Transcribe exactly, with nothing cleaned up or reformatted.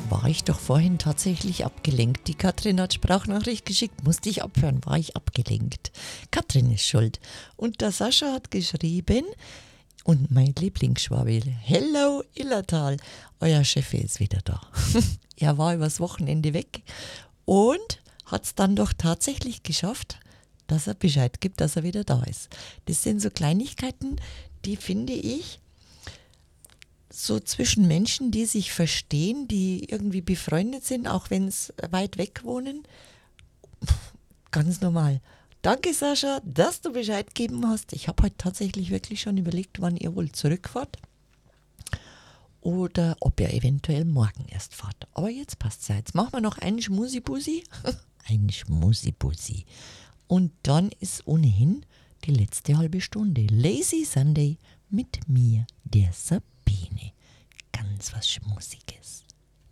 war ich doch vorhin tatsächlich abgelenkt. Die Katrin hat Sprachnachricht geschickt, musste ich abhören, war ich abgelenkt. Katrin ist schuld. Und der Sascha hat geschrieben, und mein Lieblingsschwabe, hello Illertal, euer Chef ist wieder da. Er war übers Wochenende weg und hat es dann doch tatsächlich geschafft, dass er Bescheid gibt, dass er wieder da ist. Das sind so Kleinigkeiten, die finde ich, so zwischen Menschen, die sich verstehen, die irgendwie befreundet sind, auch wenn es weit weg wohnen, ganz normal. Danke Sascha, dass du Bescheid gegeben hast. Ich habe heute tatsächlich wirklich schon überlegt, wann ihr wohl zurückfahrt oder ob ihr eventuell morgen erst fahrt. Aber jetzt passt es ja. Jetzt machen wir noch einen Schmusibusi. Ein Schmusibusi. Und dann ist ohnehin die letzte halbe Stunde. Lazy Sunday mit mir, der Sabine. Ganz was Schmusiges.